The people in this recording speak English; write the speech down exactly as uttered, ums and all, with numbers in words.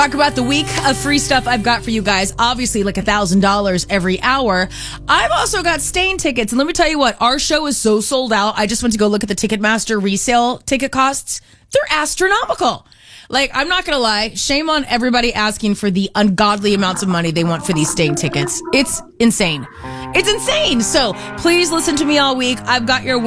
Talk about the week of free stuff I've got for you guys. Obviously, like a thousand dollars every hour. I've also got Stain tickets, and let me tell you what, our show is so sold out. I just went to go look at the Ticketmaster resale ticket costs. They're astronomical. Like, I'm not gonna lie, shame on everybody asking for the ungodly amounts of money they want for these Stain tickets. It's insane. It's insane. So please listen to me all week. I've got your